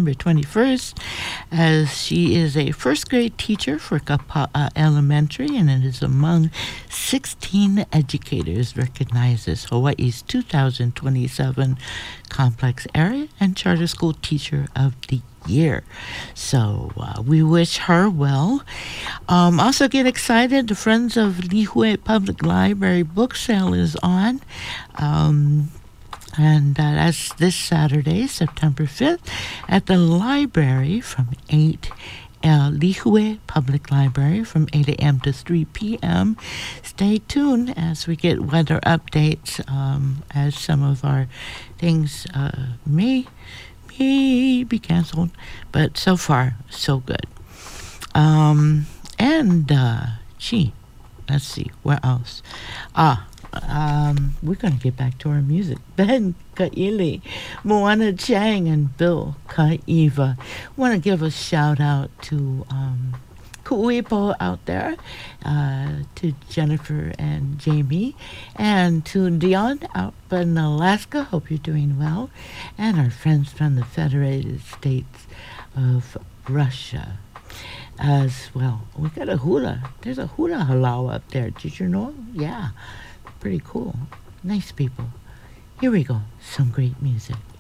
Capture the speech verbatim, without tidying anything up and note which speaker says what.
Speaker 1: September twenty-first, as she is a first grade teacher for Kapa'a Elementary, and it is among sixteen educators recognized as Hawaii's two thousand twenty-seven Complex Area and Charter School Teacher of the Year. So uh, we wish her well. Um, also get excited, the Friends of Lihue Public Library book sale is on. Um, and uh, that's this Saturday, September fifth, at the library from eight Uh, Lihue Public Library from eight a.m. to three p.m. Stay tuned as we get weather updates, um, as some of our things uh, may, may be canceled, but so far, so good. Um, and, uh, gee, let's see, where else? Ah, um, we're going to get back to our music. Ben Ka'ili, Moana Chang, and Bill Kaiva. Want to give a shout out to um, Kuipo out there, uh, to Jennifer and Jamie, and to Dion out in Alaska. Hope you're doing well. And our friends from the Federated States of Russia as well. We got a hula. There's a hula halau up there. Did you know? Yeah. Pretty cool. Nice people. Here we go. Some great music.